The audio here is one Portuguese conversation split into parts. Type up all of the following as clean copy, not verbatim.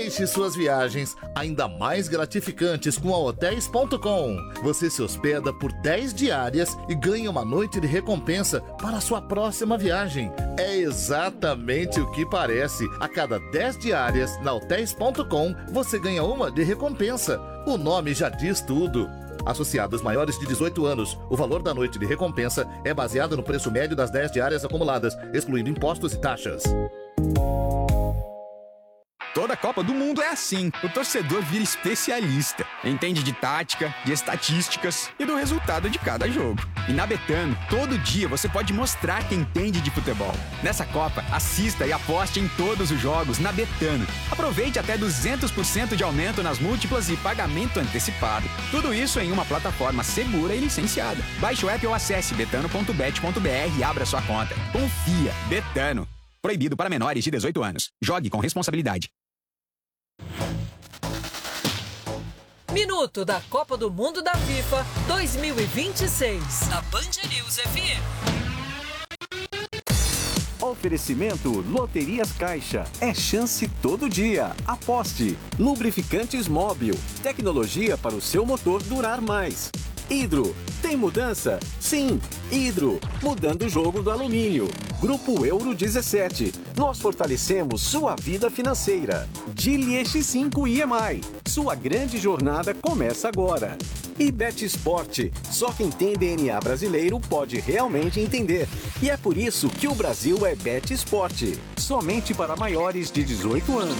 Deixe suas viagens ainda mais gratificantes com a Hotels.com. Você se hospeda por 10 diárias e ganha uma noite de recompensa para a sua próxima viagem. É exatamente o que parece. A cada 10 diárias na Hotels.com, você ganha uma de recompensa. O nome já diz tudo. Associados maiores de 18 anos, o valor da noite de recompensa é baseado no preço médio das 10 diárias acumuladas, excluindo impostos e taxas. Toda Copa do Mundo é assim. O torcedor vira especialista. Entende de tática, de estatísticas e do resultado de cada jogo. E na Betano, todo dia você pode mostrar que entende de futebol. Nessa Copa, assista e aposte em todos os jogos na Betano. Aproveite até 200% de aumento nas múltiplas e pagamento antecipado. Tudo isso em uma plataforma segura e licenciada. Baixe o app ou acesse betano.bet.br e abra sua conta. Confia. Betano. Proibido para menores de 18 anos. Jogue com responsabilidade. Minuto da Copa do Mundo da FIFA 2026. Na Band News FM. Oferecimento Loterias Caixa. É chance todo dia. Aposte. Lubrificantes Móbil. Tecnologia para o seu motor durar mais. Hidro. Tem mudança? Sim. Hidro. Mudando o jogo do alumínio. Grupo Euro 17. Nós fortalecemos sua vida financeira. Gili X5 EMI. Sua grande jornada começa agora. E Bet Sport. Só quem tem DNA brasileiro pode realmente entender. E é por isso que o Brasil é Bet Sport. Somente para maiores de 18 anos.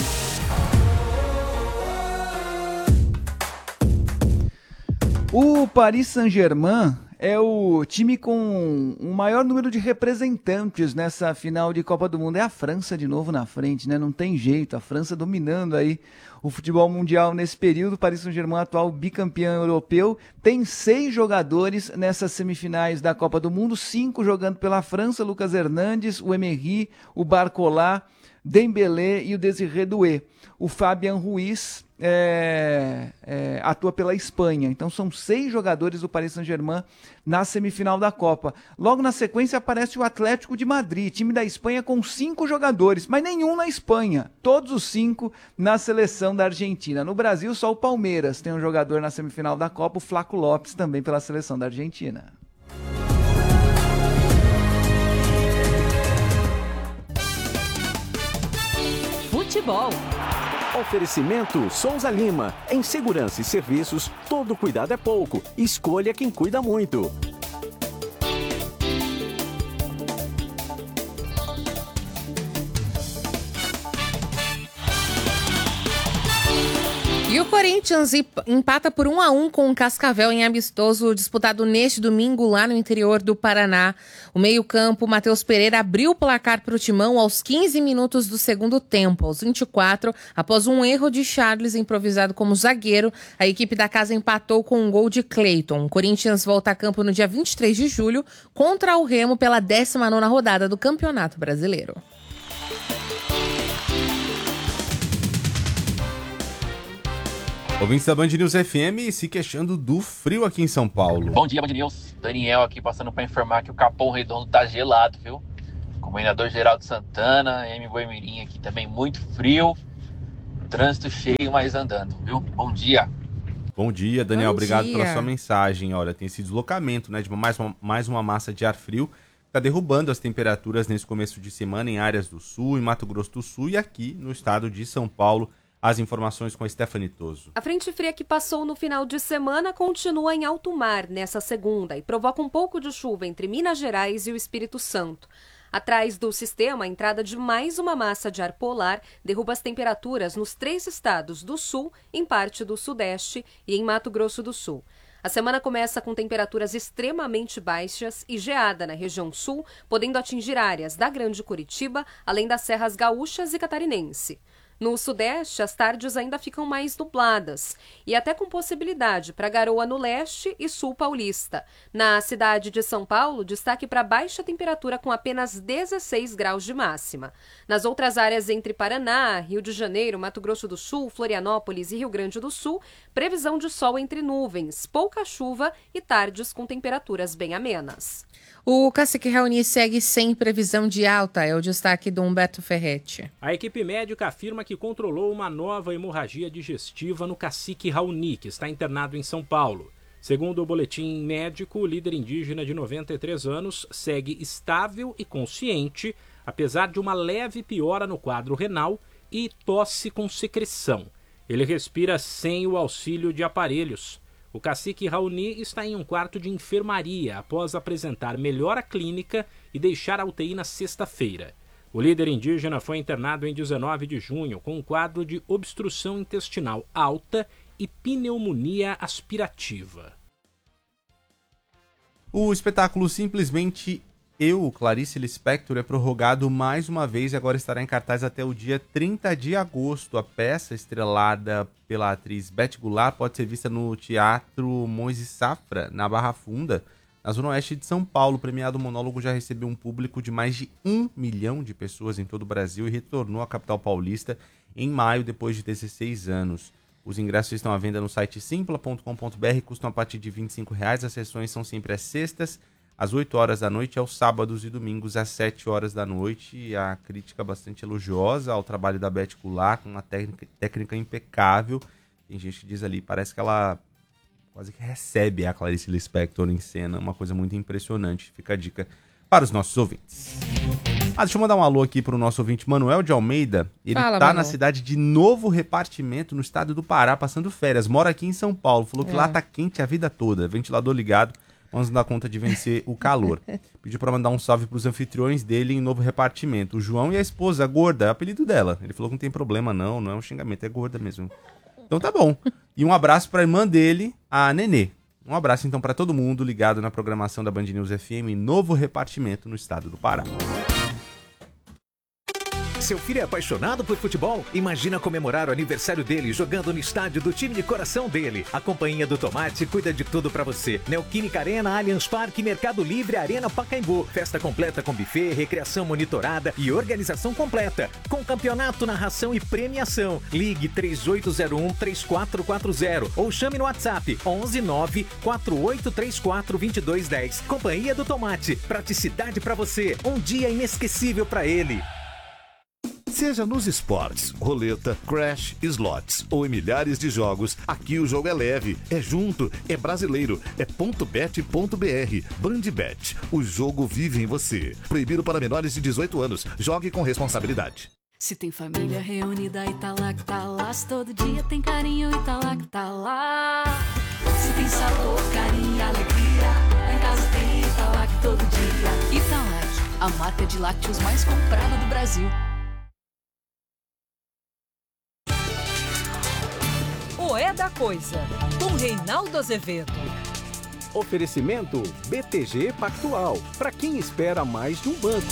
O Paris Saint-Germain é o time com o maior número de representantes nessa final de Copa do Mundo. É a França de novo na frente, né? Não tem jeito, a França dominando aí o futebol mundial nesse período. O Paris Saint-Germain, atual bicampeão europeu, tem 6 jogadores nessas semifinais da Copa do Mundo, 5 jogando pela França: Lucas Hernandes, o Emery, o Barcola, Dembélé e o Désiré Doué. O Fabian Ruiz atua pela Espanha. Então são 6 jogadores do Paris Saint-Germain na semifinal da Copa. Logo na sequência aparece o Atlético de Madrid, time da Espanha, com 5 jogadores, mas nenhum na Espanha. Todos os 5 na seleção da Argentina. No Brasil, só o Palmeiras tem um jogador na semifinal da Copa, o Flaco Lopes, também pela seleção da Argentina. Futebol. Oferecimento Souza Lima. Em segurança e serviços, todo cuidado é pouco. Escolha quem cuida muito. E o Corinthians empata por 1-1 com o Cascavel em amistoso disputado neste domingo lá no interior do Paraná. O meio-campo, Matheus Pereira, abriu o placar para o Timão aos 15 minutos do segundo tempo. Aos 24, após um erro de Charles improvisado como zagueiro, a equipe da casa empatou com um gol de Cleiton. O Corinthians volta a campo no dia 23 de julho contra o Remo pela 19ª rodada do Campeonato Brasileiro. Ouvintes da Band News FM se queixando do frio aqui em São Paulo. Bom dia, Band News. Daniel aqui passando para informar que o Capão Redondo tá gelado, viu? Comendador Geraldo Santana, M. Boemirim aqui também muito frio. Trânsito cheio, mas andando, viu? Bom dia. Bom dia, Daniel. Obrigado dia. pela sua mensagem. Olha, tem esse deslocamento, né, de mais uma massa de ar frio. Está derrubando as temperaturas nesse começo de semana em áreas do Sul, em Mato Grosso do Sul e aqui no estado de São Paulo. As informações com a Stephanie Toso. A frente fria que passou no final de semana continua em alto mar nessa segunda e provoca um pouco de chuva entre Minas Gerais e o Espírito Santo. Atrás do sistema, a entrada de mais uma massa de ar polar derruba as temperaturas nos 3 estados do Sul, em parte do Sudeste e em Mato Grosso do Sul. A semana começa com temperaturas extremamente baixas e geada na região sul, podendo atingir áreas da Grande Curitiba, além das serras gaúchas e catarinense. No Sudeste, as tardes ainda ficam mais nubladas e até com possibilidade para garoa no leste e sul paulista. Na cidade de São Paulo, destaque para baixa temperatura com apenas 16 graus de máxima. Nas outras áreas entre Paraná, Rio de Janeiro, Mato Grosso do Sul, Florianópolis e Rio Grande do Sul, previsão de sol entre nuvens, pouca chuva e tardes com temperaturas bem amenas. O Cacique Raoni segue sem previsão de alta, é o destaque do Humberto Ferretti. A equipe médica afirma que controlou uma nova hemorragia digestiva no Cacique Raoni, que está internado em São Paulo. Segundo o boletim médico, o líder indígena de 93 anos segue estável e consciente, apesar de uma leve piora no quadro renal e tosse com secreção. Ele respira sem o auxílio de aparelhos. O Cacique Raoni está em um quarto de enfermaria após apresentar melhora clínica e deixar a UTI na sexta-feira. O líder indígena foi internado em 19 de junho com um quadro de obstrução intestinal alta e pneumonia aspirativa. O espetáculo Simplesmente Eu, Clarice Lispector, é prorrogado mais uma vez e agora estará em cartaz até o dia 30 de agosto. A peça, estrelada pela atriz Beth Goulart, pode ser vista no Teatro Moisés Safra, na Barra Funda, na zona oeste de São Paulo. O premiado monólogo já recebeu um público de mais de 1 milhão de pessoas em todo o Brasil e retornou à capital paulista em maio, depois de 16 anos. Os ingressos estão à venda no site simpla.com.br, custam a partir de R$ 25. As sessões são sempre às sextas, às 8 horas da noite, aos sábados e domingos, às 7 horas da noite. A crítica bastante elogiosa ao trabalho da Beth Goulart, com uma técnica impecável. Tem gente que diz ali, parece que ela quase que recebe a Clarice Lispector em cena, uma coisa muito impressionante. Fica a dica para os nossos ouvintes. Deixa eu mandar um alô aqui para o nosso ouvinte Manuel de Almeida. Ele tá na cidade de Novo Repartimento, no estado do Pará, passando férias. Mora aqui em São Paulo. Falou que lá tá quente a vida toda. Ventilador ligado. Vamos dar conta de vencer o calor. Pediu para mandar um salve para os anfitriões dele em Novo Repartimento. O João e a esposa, a Gorda, é o apelido dela. Ele falou que não tem problema não é um xingamento, é gorda mesmo. Então tá bom. E um abraço para a irmã dele, a Nenê. Um abraço então para todo mundo ligado na programação da Band News FM em Novo Repartimento, no estado do Pará. Seu filho é apaixonado por futebol? Imagina comemorar o aniversário dele jogando no estádio do time de coração dele. A Companhia do Tomate cuida de tudo pra você. Neoquímica Arena, Allianz Parque, Mercado Livre, Arena Pacaembu. Festa completa com buffet, recreação monitorada e organização completa. Com campeonato, narração e premiação. Ligue 3801-3440 ou chame no WhatsApp 119-4834-2210. Companhia do Tomate. Praticidade pra você. Um dia inesquecível pra ele. Seja nos esportes, roleta, crash, slots ou em milhares de jogos, aqui o jogo é leve, é junto, é brasileiro, é .bet.br. Bandbet, o jogo vive em você. Proibido para menores de 18 anos. Jogue com responsabilidade. Se tem família reunida e tá lá que tá lá, se todo dia tem carinho e tá lá que tá lá. Se tem sabor, carinho e alegria, em casa tem Italac todo dia. Italac, a marca de lácteos mais comprada do Brasil. O É da Coisa, com Reinaldo Azevedo. Oferecimento BTG Pactual, para quem espera mais de um banco.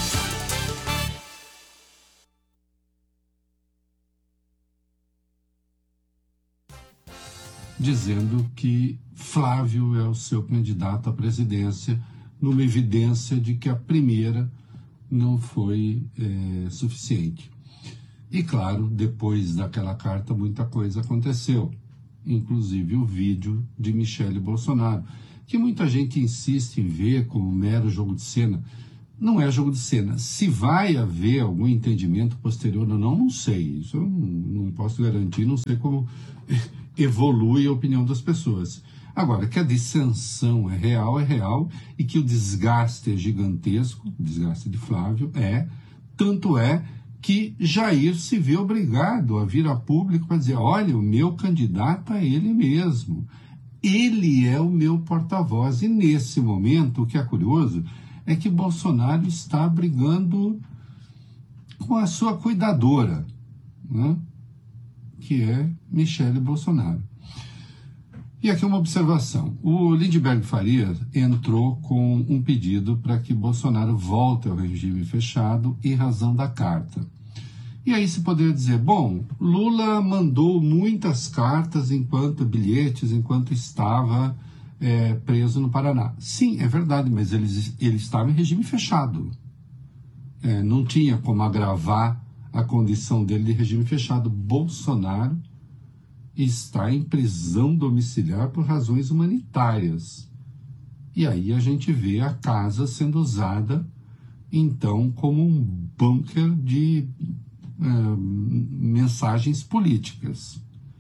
Dizendo que Flávio é o seu candidato à presidência, numa evidência de que a primeira não foi suficiente. E claro, depois daquela carta, muita coisa aconteceu, inclusive o vídeo de Michele Bolsonaro, que muita gente insiste em ver como mero jogo de cena. Não é jogo de cena. Se vai haver algum entendimento posterior ou não sei. Isso eu não posso garantir, não sei como evolui a opinião das pessoas. Agora, que a dissensão é real, e que o desgaste é gigantesco, o desgaste de Flávio tanto é que Jair se vê obrigado a vir a público para dizer, olha, o meu candidato é ele mesmo. Ele é o meu porta-voz. E nesse momento, o que é curioso é que Bolsonaro está brigando com a sua cuidadora, né? Que é Michele Bolsonaro. E aqui uma observação. O Lindbergh Farias entrou com um pedido para que Bolsonaro volte ao regime fechado em razão da carta. E aí se poderia dizer, bom, Lula mandou muitas cartas bilhetes, enquanto estava preso no Paraná. Sim, é verdade, mas ele estava em regime fechado. Não tinha como agravar a condição dele de regime fechado. Bolsonaro está em prisão domiciliar por razões humanitárias. E aí a gente vê a casa sendo usada, então, como um bunker de mensagens políticas.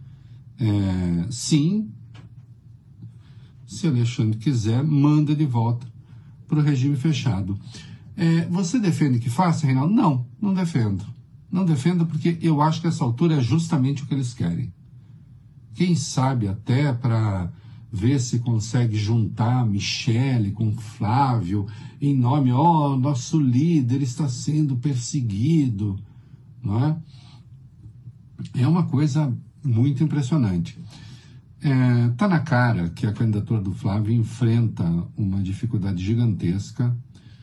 Sim, se Alexandre quiser, manda de volta para o regime fechado. Você defende que faça, Reinaldo? Não, não defendo. Não defendo porque eu acho que essa altura é justamente o que eles querem. Quem sabe até para ver se consegue juntar Michele com Flávio em nome, nosso líder está sendo perseguido, não é? É uma coisa muito impressionante. Tá na cara que a candidatura do Flávio enfrenta uma dificuldade gigantesca,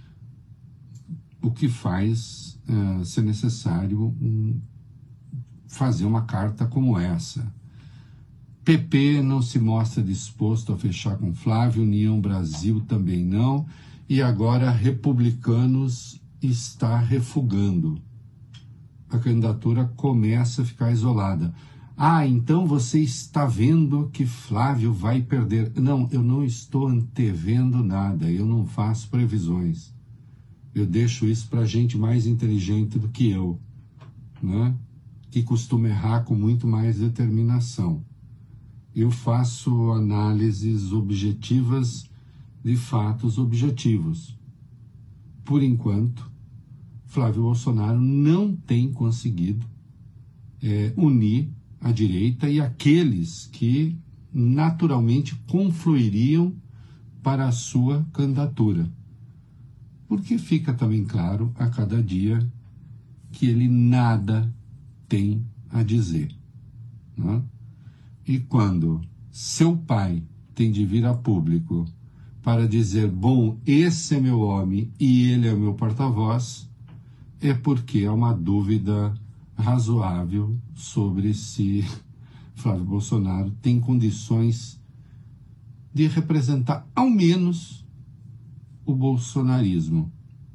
o que faz ser necessário fazer uma carta como essa. PP não se mostra disposto a fechar com Flávio, União Brasil também não, e agora Republicanos está refugando. A candidatura começa a ficar isolada. Então você está vendo que Flávio vai perder. Não, eu não estou antevendo nada, eu não faço previsões. Eu deixo isso para gente mais inteligente do que eu, né? Que costuma errar com muito mais determinação. Eu faço análises objetivas de fatos objetivos. Por enquanto, Flávio Bolsonaro não tem conseguido unir a direita e aqueles que naturalmente confluiriam para a sua candidatura. Porque fica também claro a cada dia que ele nada tem a dizer, né? E quando seu pai tem de vir a público para dizer, bom, esse é meu homem e ele é o meu porta-voz, é porque há uma dúvida razoável sobre se Flávio Bolsonaro tem condições de representar ao menos o bolsonarismo.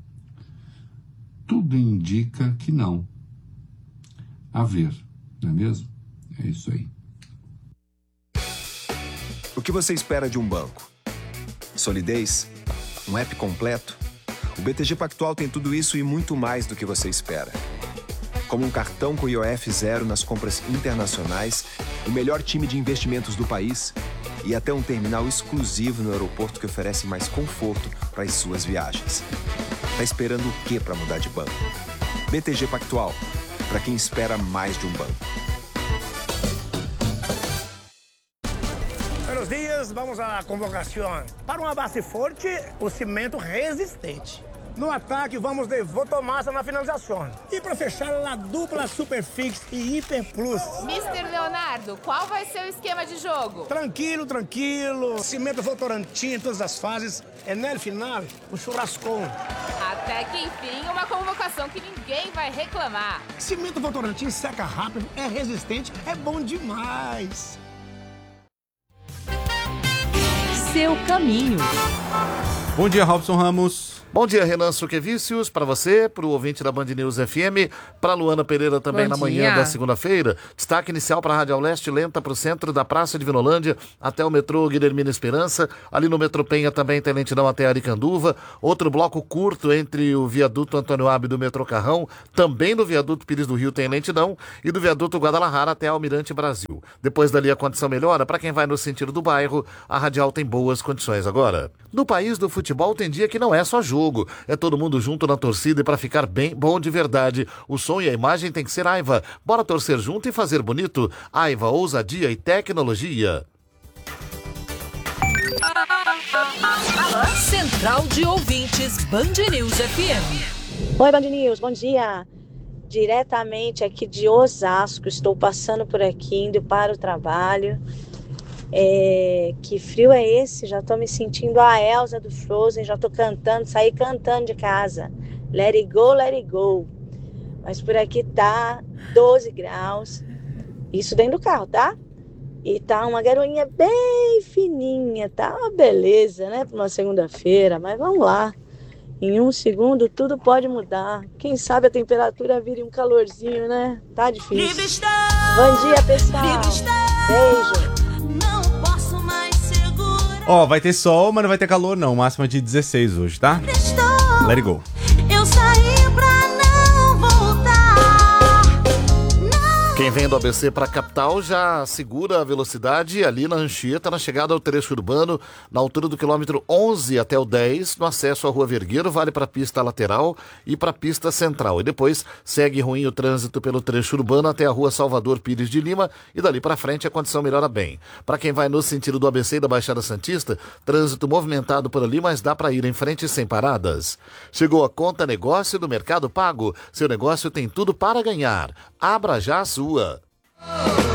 Tudo indica que não. A ver, não é mesmo? É isso aí. O que você espera de um banco? Solidez? Um app completo? O BTG Pactual tem tudo isso e muito mais do que você espera. Como um cartão com IOF zero nas compras internacionais, o melhor time de investimentos do país e até um terminal exclusivo no aeroporto que oferece mais conforto para as suas viagens. Tá esperando o quê para mudar de banco? BTG Pactual, para quem espera mais de um banco. Buenos dias, vamos à convocação. Para uma base forte, o cimento resistente. No ataque, vamos de Votomassa na finalização. E para fechar, a dupla Superfix e Hiper Plus. Mr. Leonardo, qual vai ser o esquema de jogo? Tranquilo, tranquilo. Cimento Votorantim em todas as fases. É no final, o churrascão. Até que enfim, uma convocação que ninguém vai reclamar. Cimento Votorantim seca rápido, é resistente, é bom demais. Seu caminho. Bom dia, Robson Ramos. Bom dia, Renan Suquevicius, para você, para o ouvinte da Band News FM, para Luana Pereira também Bom na manhã dia. da segunda-feira. Destaque inicial para a Radial Leste, lenta para o centro da Praça de Vinolândia, até o metrô Guilhermina Esperança. Ali no metrô Penha também tem lentidão até Aricanduva. Outro bloco curto entre o viaduto Antônio Abbe do metrô Carrão, também do viaduto Pires do Rio tem lentidão, e do viaduto Guadalajara até Almirante Brasil. Depois dali a condição melhora. Para quem vai no sentido do bairro, a Radial tem boas condições agora. No país do futebol tem dia que não é só jogo, é todo mundo junto na torcida e para ficar bem bom de verdade. O som e a imagem tem que ser Aiva. Bora torcer junto e fazer bonito. Aiva, ousadia e tecnologia. Central de Ouvintes, Band News FM. Oi, Band News, bom dia. Diretamente aqui de Osasco, estou passando por aqui, indo para o trabalho. Que frio é esse? Já tô me sentindo a Elsa do Frozen, já tô cantando, saí cantando de casa. Let it go, let it go. Mas por aqui tá 12 graus, isso dentro do carro, tá? E tá uma garoinha bem fininha, tá uma beleza, né? Para uma segunda-feira, mas vamos lá. Em um segundo tudo pode mudar. Quem sabe a temperatura vire um calorzinho, né? Tá difícil. Bom dia, pessoal. Beijo. Não posso mais segurar. Ó, vai ter sol, mas não vai ter calor não. Máxima de 16 hoje, tá? Let it go. Eu saí pra não voltar. Quem vem do ABC para a capital já segura a velocidade ali na Anchieta, na chegada ao trecho urbano, na altura do quilômetro 11 até o 10, no acesso à Rua Vergueiro, vale para a pista lateral e para a pista central. E depois segue ruim o trânsito pelo trecho urbano até a Rua Salvador Pires de Lima e dali para frente a condição melhora bem. Para quem vai no sentido do ABC e da Baixada Santista, trânsito movimentado por ali, mas dá para ir em frente sem paradas. Chegou a Conta Negócio do Mercado Pago. Seu negócio tem tudo para ganhar. Abra já a sua.